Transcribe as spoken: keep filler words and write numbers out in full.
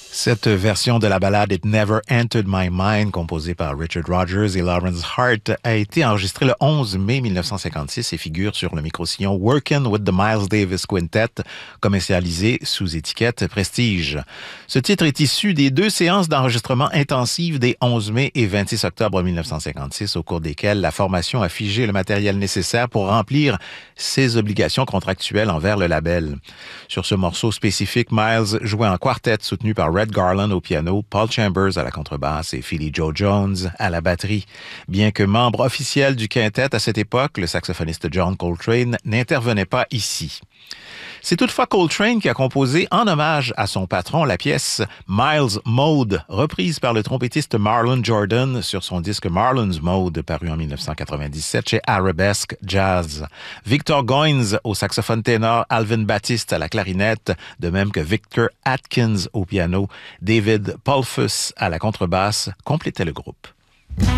Cette version de la ballade It Never Entered My Mind, composée par Richard Rodgers et Lawrence Hart, a été enregistrée le onze mai mille neuf cent cinquante-six et figure sur le micro-sillon Workin' with the Miles Davis Quintet, commercialisé sous étiquette Prestige. Ce titre est issu des deux séances d'enregistrement intensives des onze mai et vingt-six octobre mille neuf cent cinquante-six, au cours desquelles la formation a figé le matériel nécessaire pour remplir ses obligations contractuelles envers le label. Sur ce morceau spécifique, Miles jouait en quartet soutenu par Red Garland au piano, Paul Chambers à la contrebasse et Philly Joe Jones à la batterie. Bien que membre officiel du quintet à cette époque, le saxophoniste John Coltrane n'intervenait pas ici. C'est toutefois Coltrane qui a composé en hommage à son patron la pièce Miles Mode, reprise par le trompettiste Marlon Jordan sur son disque Marlon's Mode, paru en mille neuf cent quatre-vingt-dix-sept chez Arabesque Jazz. Victor Goines au saxophone ténor, Alvin Baptiste à la clarinette, de même que Victor Atkins au piano, David Polfus à la contrebasse, complétaient le groupe.